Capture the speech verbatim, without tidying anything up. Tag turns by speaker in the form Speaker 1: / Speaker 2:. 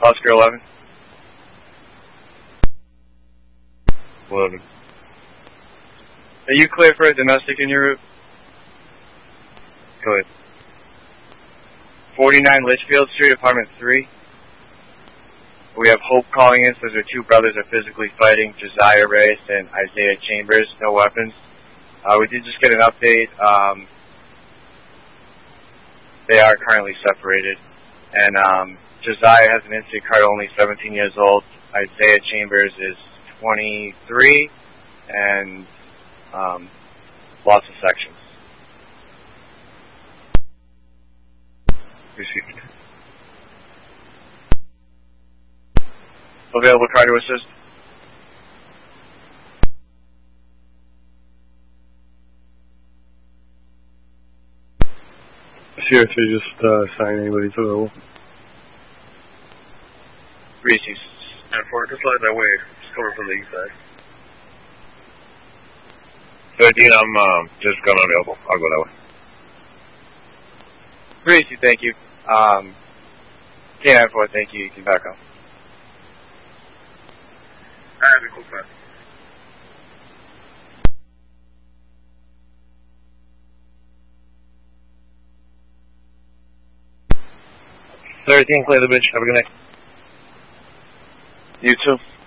Speaker 1: Oscar eleven.
Speaker 2: eleven.
Speaker 1: Are you clear for a domestic in your route?
Speaker 2: Go ahead.
Speaker 1: forty-nine Litchfield Street, apartment three. We have Hope calling in, says their two brothers are physically fighting, Josiah Reyes and Isaiah Chambers, no weapons. Uh, we did just get an update. Um, they are currently separated. And um, Josiah has an incident card, only seventeen years old. Isaiah Chambers is twenty-three, and um, lots of sections.
Speaker 2: Received.
Speaker 1: Available car to assist.
Speaker 2: C R three, just uh, sign anybody's available.
Speaker 1: Reese's.
Speaker 3: And for just slide that way. It's coming from the east side.
Speaker 2: thirteen, I'm um, just going unavailable. I'll go that way.
Speaker 1: Reese, thank you. Um, K nine four, thank you. You can back up.
Speaker 3: I have a cool plan.
Speaker 2: thirteen, clear the bridge. Have a good night.
Speaker 1: You too.